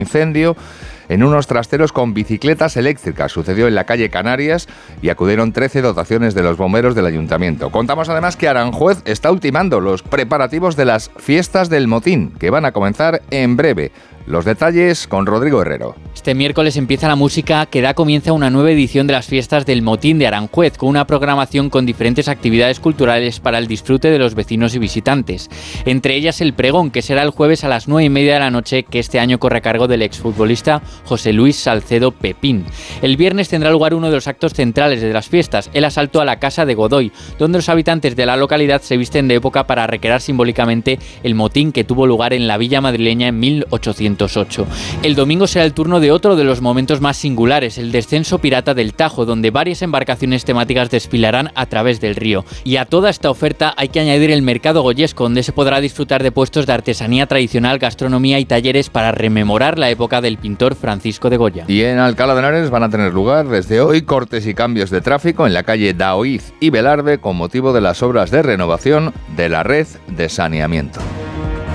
incendio en unos trasteros con bicicletas eléctricas. Sucedió en la calle Canarias y acudieron 13 dotaciones de los bomberos del ayuntamiento. Contamos además que Aranjuez está ultimando los preparativos de las fiestas del Motín, que van a comenzar en breve. Los detalles con Rodrigo Herrero. Este miércoles empieza la música que da comienzo a una nueva edición de las fiestas del Motín de Aranjuez, con una programación con diferentes actividades culturales para el disfrute de los vecinos y visitantes. Entre ellas el pregón, que será el jueves a las 9:30 de la noche, que este año corre a cargo del exfutbolista José Luis Salcedo Pepín. El viernes tendrá lugar uno de los actos centrales de las fiestas, el asalto a la Casa de Godoy, donde los habitantes de la localidad se visten de época para recrear simbólicamente el motín que tuvo lugar en la villa madrileña en 1808. El domingo será el turno de otro de los momentos más singulares, el descenso pirata del Tajo, donde varias embarcaciones temáticas desfilarán a través del río. Y a toda esta oferta hay que añadir el mercado goyesco, donde se podrá disfrutar de puestos de artesanía tradicional, gastronomía y talleres para rememorar la época del pintor Francisco de Goya. Y en Alcalá de Henares van a tener lugar desde hoy cortes y cambios de tráfico en la calle Daoíz y Velarde con motivo de las obras de renovación de la red de saneamiento.